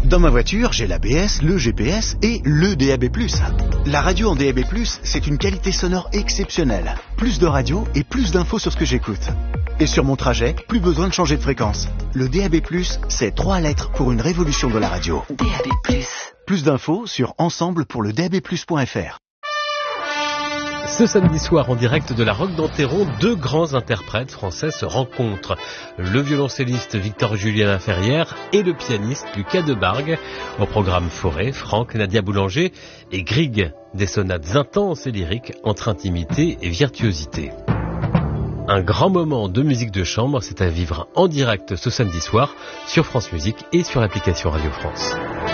Dans ma voiture, j'ai l'ABS, le GPS et le DAB+. La radio en DAB+, c'est une qualité sonore exceptionnelle. Plus de radio et plus d'infos sur ce que j'écoute. Et sur mon trajet, plus besoin de changer de fréquence. Le DAB+, c'est 3 lettres pour une révolution de la radio. DAB+. Plus d'infos sur ensemble-pour-le-DAB+.fr. Ce samedi soir, en direct de la Roque d'Enterron, 2 grands interprètes français se rencontrent. Le violoncelliste Victor-Julien Laferrière et le pianiste Lucas Debargue. Au programme Forêt, Franck, Nadia Boulanger et Grieg. Des sonates intenses et lyriques entre intimité et virtuosité. Un grand moment de musique de chambre, c'est à vivre en direct ce samedi soir sur France Musique et sur l'application Radio France.